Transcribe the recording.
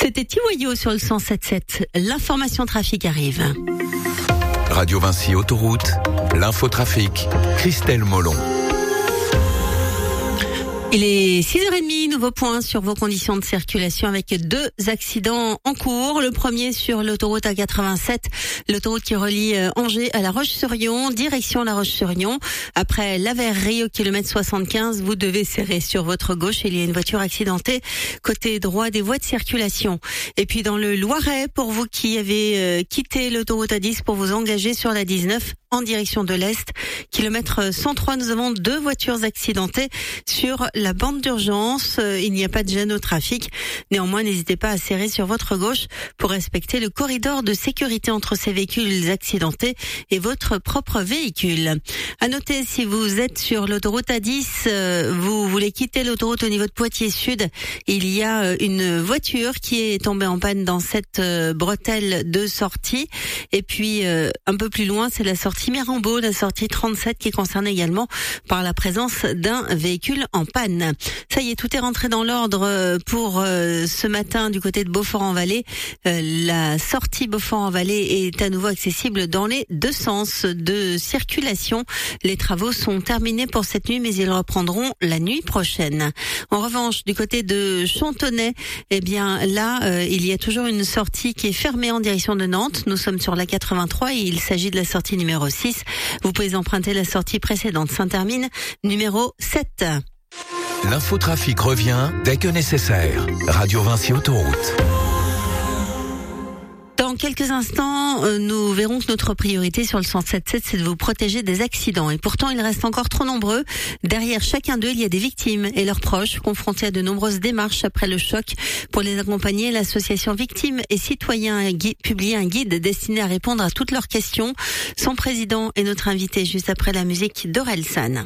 C'était Tiwayo sur le 107.7. L'information trafic arrive. Radio Vinci Autoroute, l'infotrafic, Christelle Molon. Il est 6h30, nouveau point sur vos conditions de circulation avec 2 accidents en cours. Le premier sur l'autoroute A87, l'autoroute qui relie Angers à La Roche-sur-Yon, direction La Roche-sur-Yon. Après la verrerie au kilomètre 75, vous devez serrer sur votre gauche. Il y a une voiture accidentée côté droit des voies de circulation. Et puis dans le Loiret, pour vous qui avez quitté l'autoroute A10 pour vous engager sur la 19 en direction de l'Est, kilomètre 103, nous avons 2 voitures accidentées sur la bande d'urgence. Il n'y a pas de gêne au trafic. Néanmoins, n'hésitez pas à serrer sur votre gauche pour respecter le corridor de sécurité entre ces véhicules accidentés et votre propre véhicule. À noter, si vous êtes sur l'autoroute A10, vous voulez quitter l'autoroute au niveau de Poitiers Sud, il y a une voiture qui est tombée en panne dans cette bretelle de sortie. Et puis, un peu plus loin, c'est la sortie Mirambeau, la sortie 37 qui concerne également par la présence d'un véhicule en panne. Ça y est, tout est rentré dans l'ordre pour ce matin du côté de Beaufort-en-Vallée. La sortie Beaufort-en-Vallée est à nouveau accessible dans les 2 sens de circulation. Les travaux sont terminés pour cette nuit, mais ils reprendront la nuit prochaine. En revanche, du côté de Chantonnay, eh bien là, il y a toujours une sortie qui est fermée en direction de Nantes. Nous sommes sur la 83 et il s'agit de la sortie numéro 6. Vous pouvez emprunter la sortie précédente, Saint-Termine, numéro 7. L'infotrafic revient dès que nécessaire. Radio Vinci Autoroute. Dans quelques instants, nous verrons que notre priorité sur le 107.7, c'est de vous protéger des accidents. Et pourtant, ils restent encore trop nombreux. Derrière chacun d'eux, il y a des victimes et leurs proches confrontés à de nombreuses démarches après le choc. Pour les accompagner, l'association Victimes et Citoyens a publié un guide destiné à répondre à toutes leurs questions. Son président est notre invité juste après la musique d'Orelsan.